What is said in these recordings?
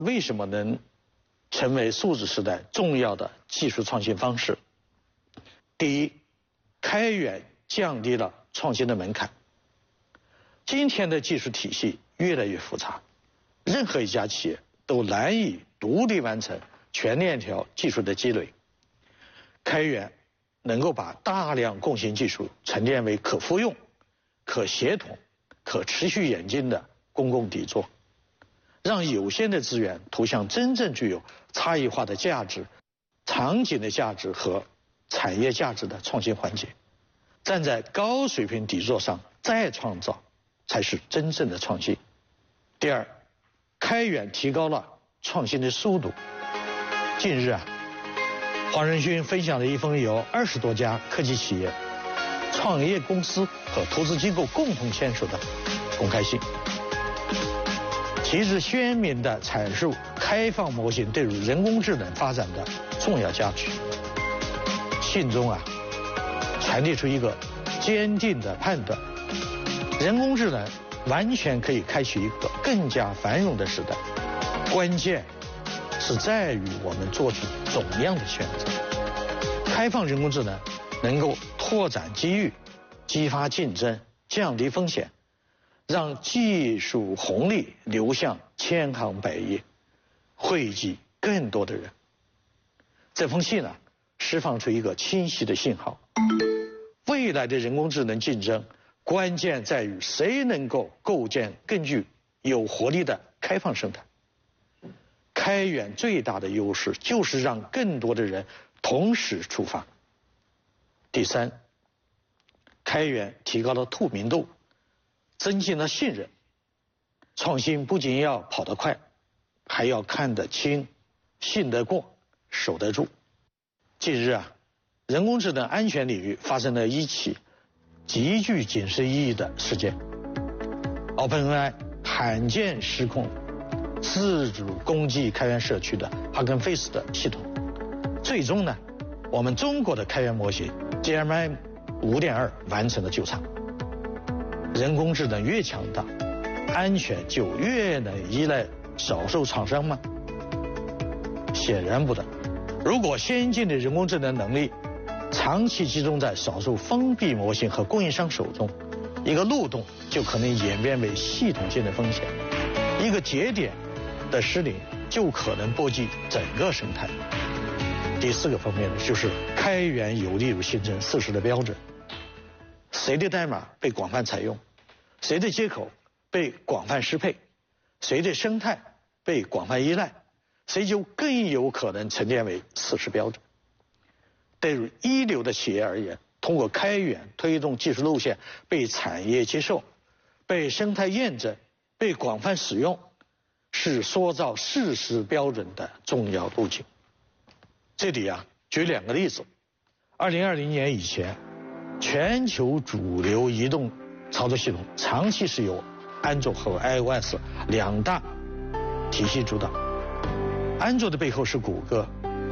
为什么能成为数字时代重要的技术创新方式？第一，开源降低了创新的门槛。今天的技术体系越来越复杂，任何一家企业都难以独立完成全链条技术的积累。开源能够把大量共性技术沉淀为可复用、可协同、可持续演进的公共底座，让有限的资源投向真正具有差异化的价值、场景的价值和产业价值的创新环节。站在高水平底座上再创造，才是真正的创新。第二，开源提高了创新的速度。近日黄仁勋分享了一封由20多家科技企业、创业公司和投资机构共同签署的公开信，旗帜鲜明地阐述开放模型对于人工智能发展的重要价值。信中传递出一个坚定的判断：人工智能完全可以开启一个更加繁荣的时代，关键是在于我们做出怎样的选择。开放人工智能能够拓展机遇，激发竞争，降低风险，让技术红利流向千行百业，惠及更多的人。这封信释放出一个清晰的信号：未来的人工智能竞争关键在于谁能够构建更具有活力的开放生态。开源最大的优势就是让更多的人同时出发。第三，开源提高了透明度，增进了信任。创新不仅要跑得快，还要看得清、信得过、守得住。近日人工智能安全领域发生了一起极具警示意义的事件。OpenAI 罕见失控自主攻击开源社区的 Hugging Face 的系统，最终我们中国的开源模型 GMM 5.2 完成了救场。人工智能越强大，安全就越能依赖少数厂商吗？显然不能。如果先进的人工智能能力长期集中在少数封闭模型和供应商手中，一个漏洞就可能演变为系统性的风险，一个节点的失灵就可能波及整个生态。第四个方面就是开源有利于形成事实的标准，谁的代码被广泛采用，谁的接口被广泛适配，谁的生态被广泛依赖，谁就更有可能沉淀为事实标准。对于一流的企业而言，通过开源推动技术路线被产业接受、被生态验证、被广泛使用，是塑造事实标准的重要路径。这里举2个例子。2020年以前，全球主流移动操作系统长期是由安卓和 iOS 2大体系主导。安卓的背后是谷歌，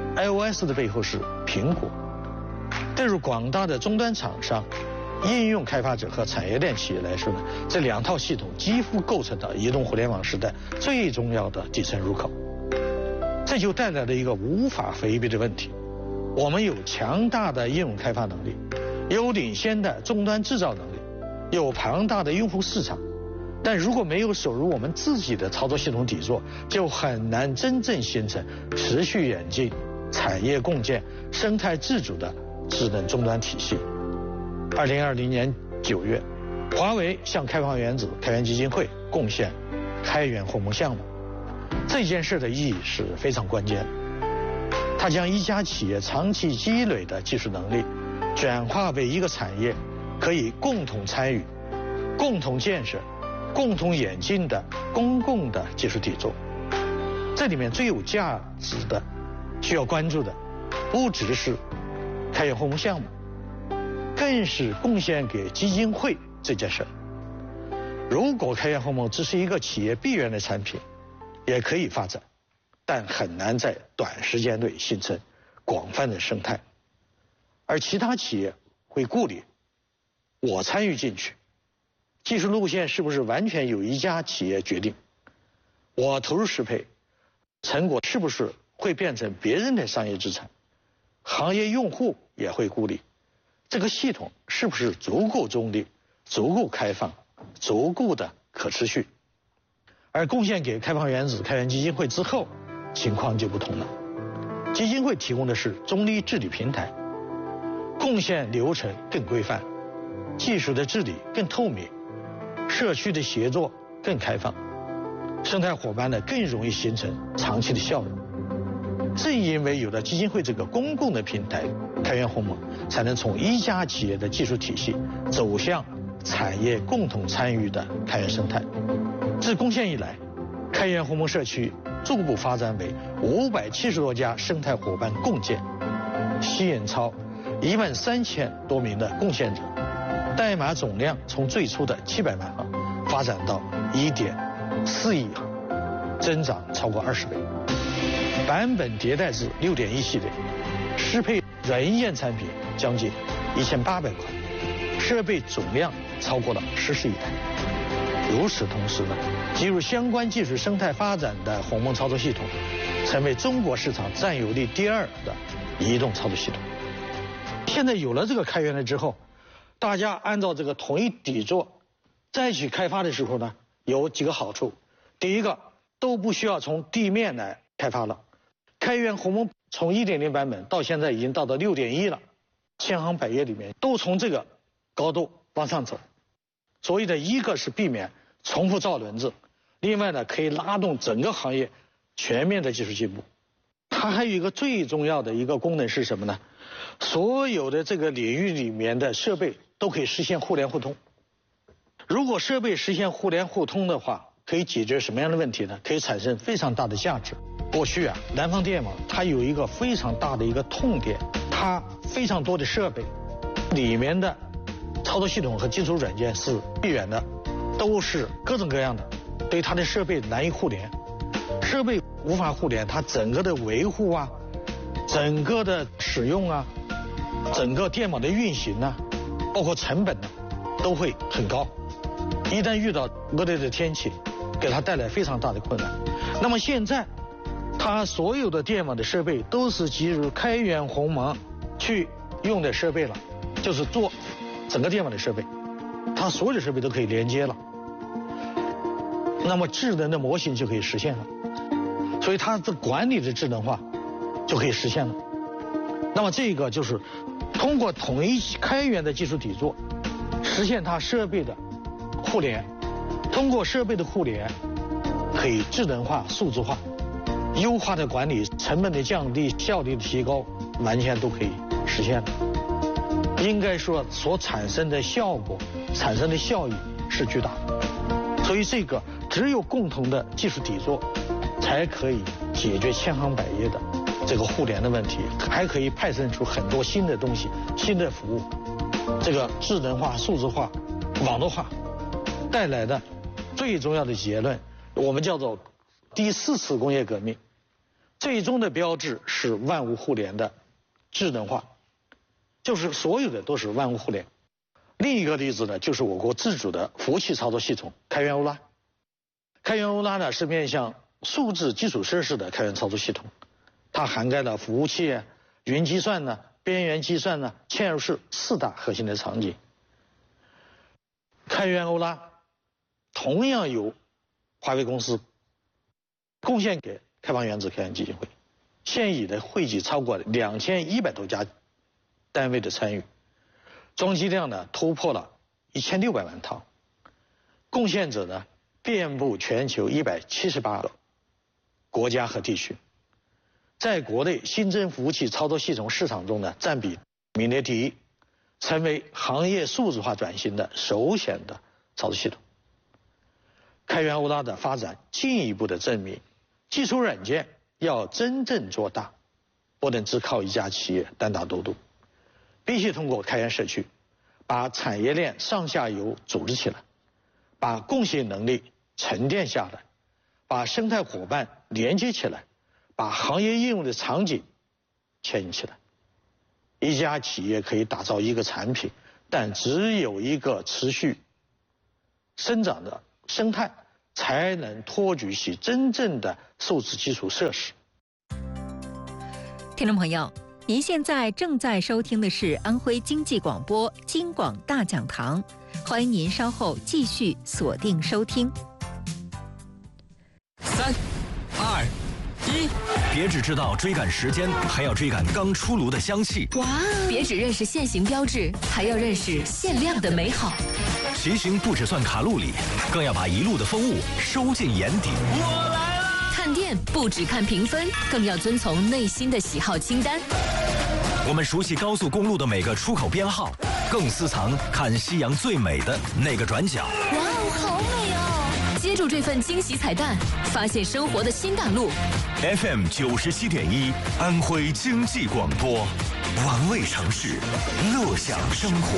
iOS 的背后是苹果。对于广大的终端厂商、应用开发者和产业链企业来说这2套系统几乎构成了移动互联网时代最重要的底层入口。这就带来了一个无法回避的问题：我们有强大的应用开发能力，有领先的终端制造能力，有庞大的用户市场，但如果没有守住我们自己的操作系统底座，就很难真正形成持续演进、产业共建、生态自主的智能终端体系。2020年9月，华为向开放原子开源基金会贡献开源鸿蒙项目。这件事的意义是非常关键，它将一家企业长期积累的技术能力转化为一个产业可以共同参与、共同建设、共同演进的公共的技术底座。这里面最有价值的、需要关注的，不只是开源鸿蒙项目，更是贡献给基金会这件事。如果开源鸿蒙只是一个企业闭源的产品，也可以发展，但很难在短时间内形成广泛的生态。而其他企业会顾虑，我参与进去，技术路线是不是完全由一家企业决定？我投入适配， 成果是不是会变成别人的商业资产？行业用户也会顾虑，这个系统是不是足够中立、足够开放、足够的可持续？而贡献给开放原子开源基金会之后，情况就不同了。基金会提供的是中立治理平台，贡献流程更规范，技术的治理更透明，社区的协作更开放，生态伙伴呢更容易形成长期的效应。正因为有了基金会这个公共的平台，开源鸿蒙才能从一家企业的技术体系走向产业共同参与的开源生态。自贡献以来，开源鸿蒙社区逐步发展为570多家生态伙伴共建，吸引超13000多名的贡献者，代码总量从最初的700万行发展到1.4亿行，增长超过20倍。版本迭代至6.1系列，适配软硬件产品将近1800款，设备总量超过了14亿台。如此同时呢，进入相关技术生态发展的鸿蒙操作系统，成为中国市场占有率第2的移动操作系统。现在有了这个开源了之后，大家按照这个统一底座再去开发的时候呢，有几个好处。第一个，都不需要从地面来开发了。开源鸿蒙从1.0版本到现在已经到6.1了，千行百业里面都从这个高度往上走。所以呢，一个是避免重复造轮子，另外呢可以拉动整个行业全面的技术进步。它还有一个最重要的一个功能是什么呢？所有的这个领域里面的设备都可以实现互联互通。如果设备实现互联互通的话，可以解决什么样的问题呢？可以产生非常大的价值。过去啊，南方电网它有一个非常大的一个痛点，它非常多的设备里面的操作系统和基础软件是闭源的，都是各种各样的，对它的设备难以互联，设备无法互联，它整个的维护啊，整个的使用啊，整个电网的运行啊，包括成本呢，都会很高。一旦遇到恶劣的天气，给它带来非常大的困难。那么现在，它所有的电网的设备都是基于开源鸿蒙去用的设备了，就是做整个电网的设备，它所有的设备都可以连接了，那么智能的模型就可以实现了，所以它的管理的智能化就可以实现了。那么这个就是通过统一开源的技术底座，实现它设备的互联，通过设备的互联，可以智能化、数字化，优化的管理，成本的降低，效率的提高，完全都可以实现了。应该说，所产生的效果、产生的效益是巨大的。所以这个只有共同的技术底座，才可以解决千行百业的这个互联的问题，还可以派生出很多新的东西、新的服务。这个智能化、数字化、网络化带来的最重要的结论，我们叫做第4次工业革命，最终的标志是万物互联的智能化，就是所有的都是万物互联。另一个例子呢，就是我国自主的服务器操作系统开源欧拉。开源欧拉呢是面向数字基础设施的开源操作系统，它涵盖了服务器、云计算呢、边缘计算呢、嵌入式4大核心的场景。开源欧拉同样由华为公司贡献给开放原子开源基金会，现已的汇集超过2100多家单位的参与，装机量呢突破了1600万套，贡献者呢遍布全球178个国家和地区，在国内新增服务器操作系统市场中呢占比名列第1，成为行业数字化转型的首选的操作系统。开源欧拉的发展进一步的证明，基础软件要真正做大，不能只靠一家企业单打独斗，必须通过开源社区，把产业链上下游组织起来，把贡献能力沉淀下来，把生态伙伴连接起来，把行业应用的场景牵引起来。一家企业可以打造一个产品，但只有一个持续生长的生态， 才能托举起真正的数字基础设施。 听众朋友，您现在正在收听的是安徽经济广播京广大讲堂，欢迎您稍后继续锁定收听。 3、2、1，别只知道追赶时间，还要追赶刚出炉的香气。 哇！别只认识现行标志，还要认识限量的美好。 骑行不只算卡路里，更要把一路的风物收进眼底。我来了！ 看店不只看评分，更要遵从内心的喜好清单。 我们熟悉高速公路的每个出口编号，更私藏看夕阳最美的那个转角。 哇哦，好美哦！接住这份惊喜彩蛋，发现生活的新大陆。 FM 97.1，安徽经济广播，玩味城市，乐享生活。